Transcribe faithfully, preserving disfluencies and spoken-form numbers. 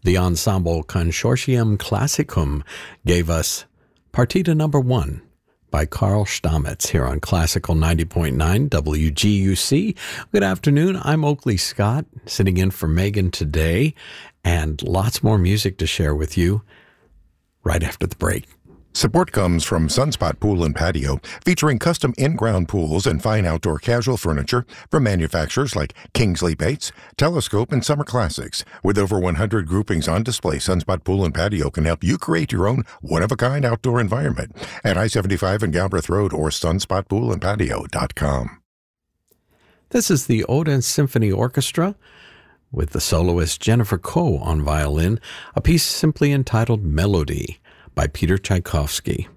The Ensemble Consortium Classicum gave us Partita Number One by Carl Stamitz here on Classical ninety point nine W G U C. Good afternoon. I'm Oakley Scott, sitting in for Megan today, and lots more music to share with you right after the break. Support comes from Sunspot Pool and Patio, featuring custom in-ground pools and fine outdoor casual furniture from manufacturers like Kingsley Bates, Telescope, and Summer Classics. With over one hundred groupings on display, Sunspot Pool and Patio can help you create your own one-of-a-kind outdoor environment at I seventy-five and Galbraith Road or sunspot pool and patio dot com. This is the Oda Symphony Orchestra with the soloist Jennifer Koh on violin, a piece simply entitled Melody by Peter Tchaikovsky.